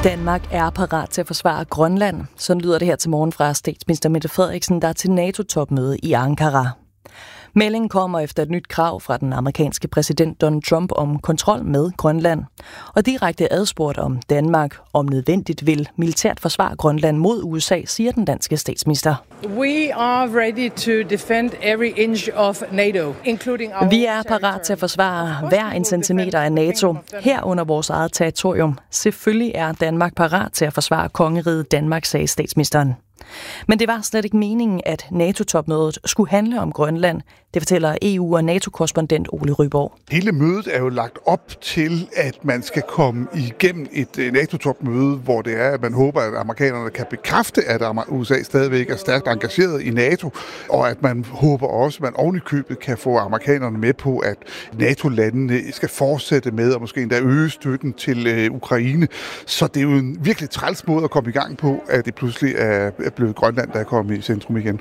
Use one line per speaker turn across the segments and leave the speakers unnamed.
Danmark er parat til at forsvare Grønland. Sådan lyder det her til morgen fra statsminister Mette Frederiksen, der er til NATO-topmøde i Ankara. Meldingen kommer efter et nyt krav fra den amerikanske præsident Donald Trump om kontrol med Grønland. Og direkte adspurgt om Danmark om nødvendigt vil militært forsvare Grønland mod USA, siger den danske statsminister.
We are ready to defend every inch of NATO, including our
Vi er parat til at forsvare hver en centimeter af NATO, herunder vores eget territorium. Selvfølgelig er Danmark parat til at forsvare kongeriget Danmark, sagde statsministeren. Men det var slet ikke meningen, at NATO-topmødet skulle handle om Grønland. Det fortæller EU- og NATO-korrespondent Ole Ryborg.
Hele mødet er jo lagt op til, at man skal komme igennem et NATO-topmøde, hvor det er, at man håber, at amerikanerne kan bekræfte, at USA stadigvæk er stærkt engageret i NATO, og at man håber også, at man ovenikøbet kan få amerikanerne med på, at NATO-landene skal fortsætte med, og måske endda øge støtten til Ukraine. Så det er jo en virkelig træls måde at komme i gang på, at det pludselig er blevet Grønland, der er kommet i centrum igen.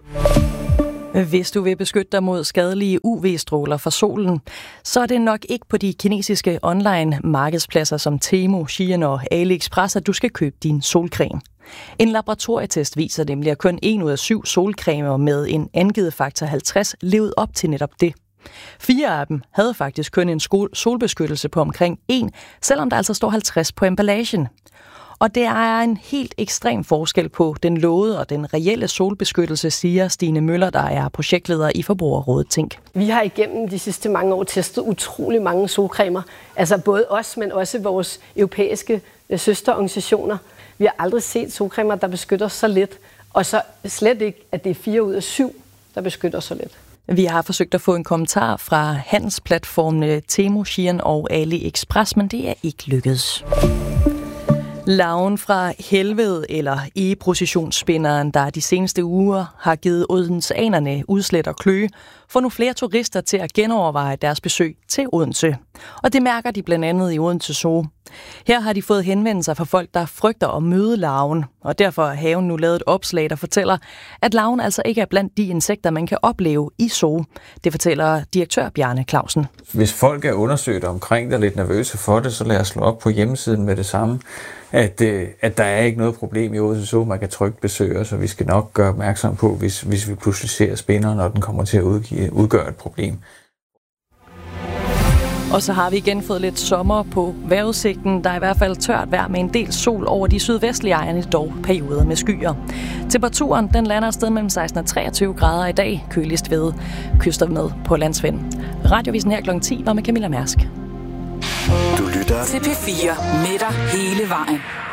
Hvis du vil beskytte dig mod skadelige UV-stråler fra solen, så er det nok ikke på de kinesiske online markedspladser som Temu, Shein og AliExpress, at du skal købe din solcreme. En laboratorietest viser nemlig, at kun 1 ud af 7 solcremer med en angivet faktor 50 levede op til netop det. 4 af dem havde faktisk kun en solbeskyttelse på omkring 1, selvom der altså står 50 på emballagen. Og det er en helt ekstrem forskel på den lovede og den reelle solbeskyttelse, siger Stine Møller, der er projektleder i Forbrugerrådet Tænk.
Vi har igennem de sidste mange år testet utrolig mange solcremer. Altså både os, men også vores europæiske søsterorganisationer. Vi har aldrig set solcremer, der beskytter så lidt. Og så slet ikke, at det er 4 ud af 7, der beskytter så lidt.
Vi har forsøgt at få en kommentar fra handelsplatformene Temu, Shein og AliExpress, men det er ikke lykkedes. Larven fra helvede, eller egeprocessionsspinderen, der de seneste uger har givet odenseanerne udslæt og kløe, får nu flere turister til at genoverveje deres besøg til Odense. Og det mærker de blandt andet i Odense Zoo. Her har de fået henvendelser fra folk, der frygter at møde larven, og derfor har haven nu lavet et opslag, der fortæller, at larven altså ikke er blandt de insekter, man kan opleve i zoo. Det fortæller direktør Bjarne Clausen.
Hvis folk er undersøgt omkring det og lidt nervøse for det, så lad os slå op på hjemmesiden med det samme, at der er ikke noget problem i Odense Zoo, man kan trygt besøge, så vi skal nok gøre opmærksom på, hvis vi pludselig ser spinderen, når den kommer til at udgøre et problem.
Og så har vi igen fået lidt sommer på vejrudsigten. Der er i hvert fald tørt vejr med en del sol over de sydvestlige egne, dog perioder med skyer. Temperaturen den lander et sted mellem 16 og 23 grader i dag, køligst ved kyster med på landsvind. Radiovisen her kl. 10 var med Camilla Mærsk.
Du lytter til P4 med dig hele vejen.